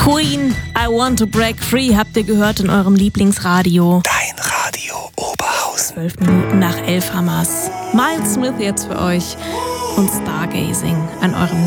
Queen, I Want to Break Free habt ihr gehört in eurem Lieblingsradio. Dein Radio Oberhausen. 12 Minuten nach 11 Hammers. Miles Smith jetzt für euch und Stargazing an eurem